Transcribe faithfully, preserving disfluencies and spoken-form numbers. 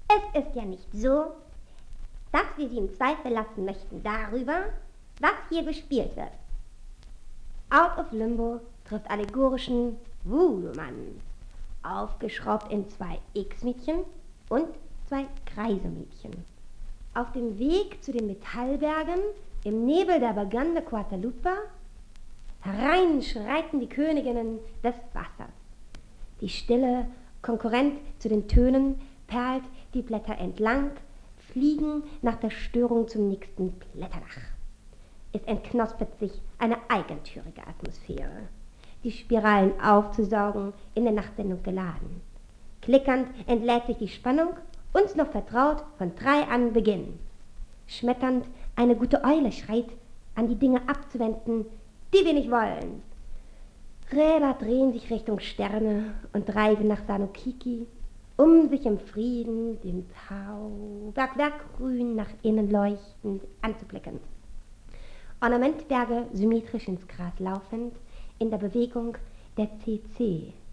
Es ist ja nicht so, dass wir Sie im Zweifel lassen möchten darüber, was hier gespielt wird. Out of Limbo trifft allegorischen Voodoo-Mann, aufgeschraubt in zwei X-Mädchen und zwei Kreisemädchen. Auf dem Weg zu den Metallbergen, im Nebel der Baganda Guadalupe, herein schreiten die Königinnen des Wassers. Die Stille, konkurrent zu den Tönen, perlt die Blätter entlang, fliegen nach der Störung zum nächsten Blätterdach. Es entknospet sich eine eigentümliche Atmosphäre, die Spiralen aufzusaugen, in der Nachtsendung geladen. Klickernd entlädt sich die Spannung, uns noch vertraut von drei an Beginn. Schmetternd eine gute Eule schreit, an die Dinge abzuwenden, die wir nicht wollen. Räder drehen sich Richtung Sterne und reisen nach Sanukiki, um sich im Frieden dem Tau, Bergwerkgrün nach innen leuchtend anzublicken. Ornamentberge symmetrisch ins Gras laufend, in der Bewegung der C C.